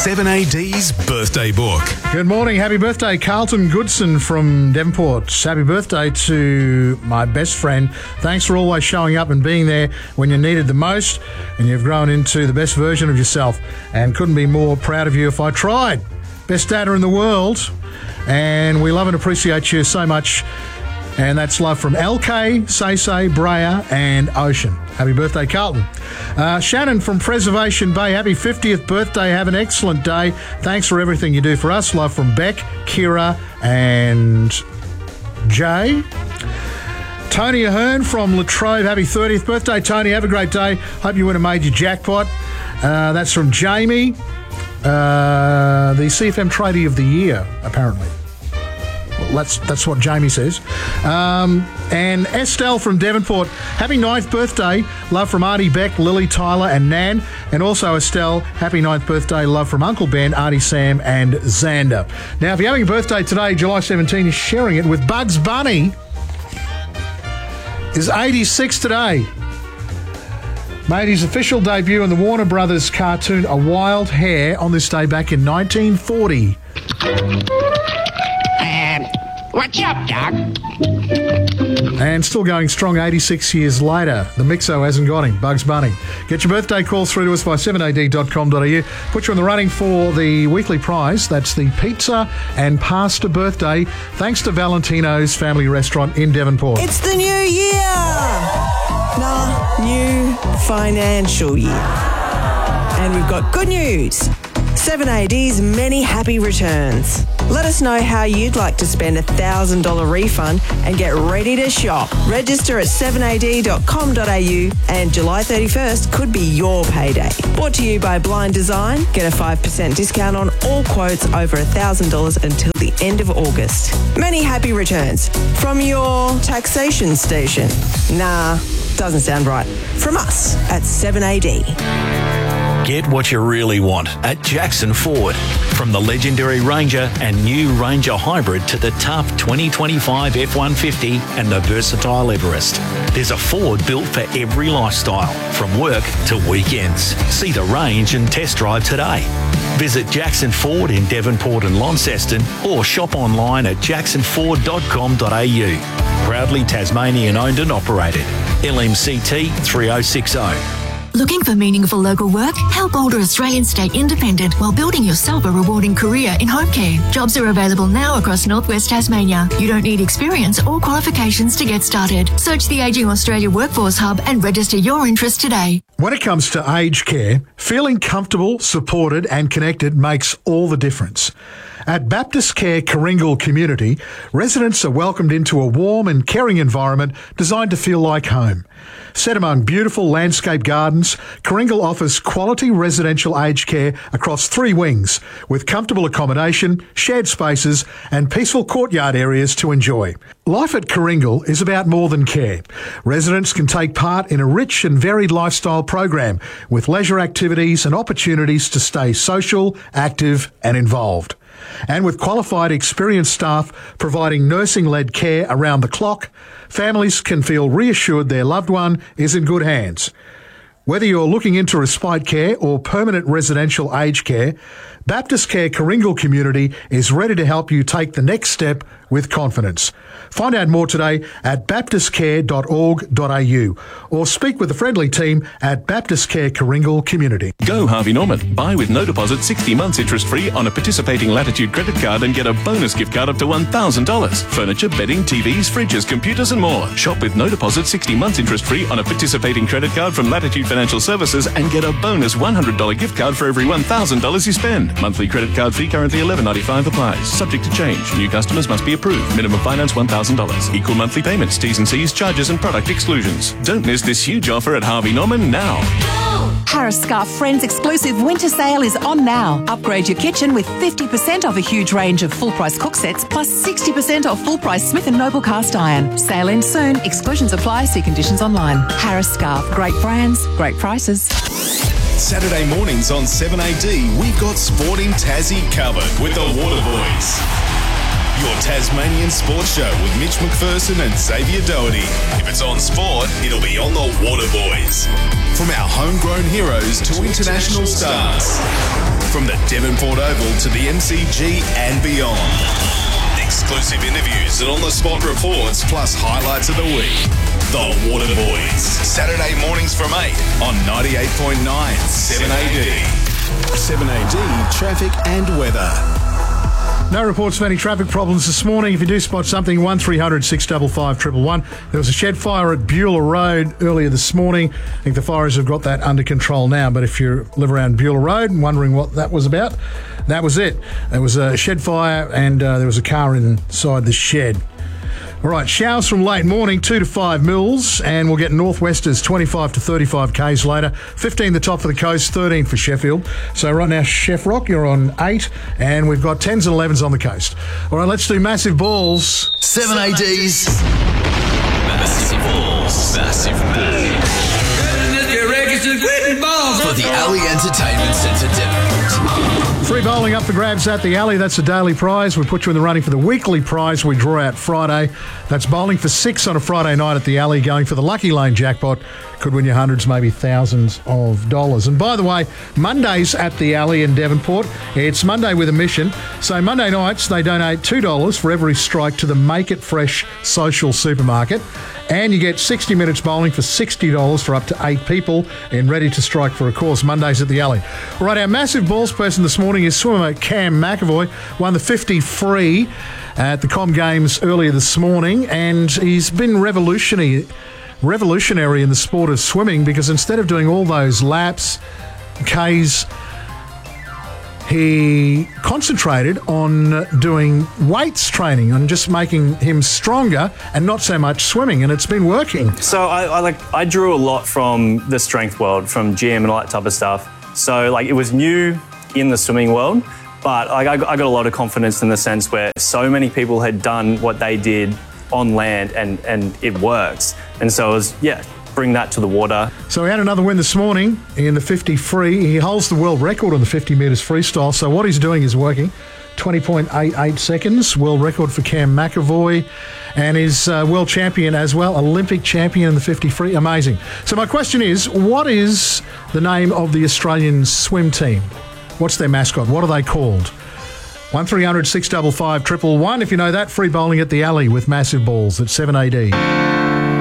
7AD's birthday book. Good morning. Happy birthday, Carlton Goodson from Devonport. Happy birthday to my best friend. Thanks for always showing up and being there when you needed the most, and you've grown into the best version of yourself, and couldn't be more proud of you if I tried. Best data in the world, and we love and appreciate you so much. And that's love from LK, Say, Brea and Ocean. Happy birthday, Carlton. Shannon from Preservation Bay, happy 50th birthday. Have an excellent day. Thanks for everything you do for us. Love from Beck, Kira and Jay. Tony Ahern from Latrobe, happy 30th birthday. Tony, have a great day. Hope you win a major jackpot. That's from Jamie, the CFM Tradie of the Year, apparently. Well, that's what Jamie says. And Estelle from Devonport, happy 9th birthday. Love from Artie Beck, Lily, Tyler and Nan. And also Estelle, happy 9th birthday. Love from Uncle Ben, Artie Sam and Xander. Now, if you're having a birthday today, July 17 is sharing it with Bugs Bunny. Is 86 today. Made his official debut in the Warner Brothers cartoon A Wild Hare on this day back in 1940. What's up, Doc? And still going strong 86 years later. The Mixo hasn't got him, Bugs Bunny. Get your birthday calls through to us by 7ad.com.au. Put you on the running for the weekly prize. That's the pizza and pasta birthday, thanks to Valentino's Family Restaurant in Devonport. It's the new year! New financial year. And we've got good news. 7AD's many happy returns. Let us know how you'd like to spend a $1,000 refund and get ready to shop. Register at 7ad.com.au and July 31st could be your payday. Brought to you by Blind Design. Get a 5% discount on all quotes over $1,000 until the end of August. Many happy returns from your taxation station. Nah, doesn't sound right. From us at 7AD. Get what you really want at Jackson Ford. From the legendary Ranger and new Ranger Hybrid to the tough 2025 F-150 and the versatile Everest. There's a Ford built for every lifestyle, from work to weekends. See the range and test drive today. Visit Jackson Ford in Devonport and Launceston or shop online at jacksonford.com.au. Proudly Tasmanian owned and operated. LMCT 3060. Looking for meaningful local work? Help older Australians stay independent while building yourself a rewarding career in home care. Jobs are available now across northwest Tasmania. You don't need experience or qualifications to get started. Search the Ageing Australia Workforce Hub and register your interest today. When it comes to aged care, feeling comfortable, supported and connected makes all the difference. At Baptist Care Karingal Community, residents are welcomed into a warm and caring environment designed to feel like home. Set among beautiful landscape gardens, Karingal offers quality residential aged care across 3 wings, with comfortable accommodation, shared spaces and peaceful courtyard areas to enjoy. Life at Karingal is about more than care. Residents can take part in a rich and varied lifestyle program with leisure activities and opportunities to stay social, active and involved. And with qualified, experienced staff providing nursing-led care around the clock, families can feel reassured their loved one is in good hands. Whether you're looking into respite care or permanent residential aged care, Baptist Care Karingal Community is ready to help you take the next step with confidence. Find out more today at baptistcare.org.au or speak with the friendly team at Baptist Care Karingal Community. Go Harvey Norman. Buy with no deposit 60 months interest-free on a participating Latitude credit card and get a bonus gift card up to $1,000. Furniture, bedding, TVs, fridges, computers and more. Shop with no deposit 60 months interest-free on a participating credit card from Latitude Financial Services and get a bonus $100 gift card for every $1,000 you spend. Monthly credit card fee currently $11.95 applies. Subject to change. New customers must be approved. Minimum finance $1,000. Equal monthly payments, T's and C's, charges and product exclusions. Don't miss this huge offer at Harvey Norman now. Harris Scarf Friends exclusive winter sale is on now. Upgrade your kitchen with 50% off a huge range of full-price cook sets plus 60% off full-price Smith & Noble cast iron. Sale ends soon. Exclusions apply. See conditions online. Harris Scarf. Great brands, great prices. Saturday mornings on 7AD, we've got Sport in Tassie covered with the Waterboys. Your Tasmanian sports show with Mitch McPherson and Xavier Doherty. If it's on sport, it'll be on the Waterboys. From our homegrown heroes to international stars. from the Devonport Oval to the MCG and beyond. Exclusive interviews and on-the-spot reports, plus highlights of the week. The Water Boys. Saturday mornings from 8 on 98.9 7AD. 7AD traffic and weather. No reports of any traffic problems this morning. If you do spot something, 1300 655 111. There was a shed fire at Beulah Road earlier this morning. I think the fires have got that under control now, but if you live around Beulah Road and wondering what that was about, that was it. There was a shed fire and there was a car inside the shed. All right, showers from late morning, 2 to 5 mils, and we'll get northwesters 25 to 35 k's later. 15 the top for the coast, 13 for Sheffield. So right now, Chef Rock, you're on 8, and we've got 10s and 11s on the coast. All right, let's do massive balls. 7AD's Massive Balls. Massive Balls. For the Alley Entertainment Centre, Devonport. Free bowling up for grabs at the Alley. That's the daily prize. We put you in the running for the weekly prize we draw out Friday. That's bowling for 6 on a Friday night at the Alley, going for the Lucky Lane jackpot. Could win you hundreds, maybe thousands of dollars. And by the way, Mondays at the Alley in Devonport. It's Monday with a mission. So Monday nights, they donate $2 for every strike to the Make It Fresh social supermarket. And you get 60 minutes bowling for $60 for up to 8 people and ready to strike for a course. Mondays at the Alley. All right, our massive balls person this morning is swimmer Cam McAvoy. Won the 50 free at the Com Games earlier this morning, and he's been revolutionary in the sport of swimming, because instead of doing all those laps, Ks, he concentrated on doing weights training and just making him stronger and not so much swimming, and it's been working. So I drew a lot from the strength world, from gym and all that type of stuff. So it was new in the swimming world, but I got a lot of confidence in the sense where so many people had done what they did on land and it works. And so it was, bring that to the water. So he had another win this morning in the 50 free. He holds the world record on the 50 metres freestyle. So what he's doing is working. 20.88 seconds, world record for Cam McAvoy, and is world champion as well, Olympic champion in the 50 free. Amazing. So my question is, what is the name of the Australian swim team? What's their mascot? What are they called? 1300 655 111. If you know that, free bowling at the Alley with massive balls at 7AD.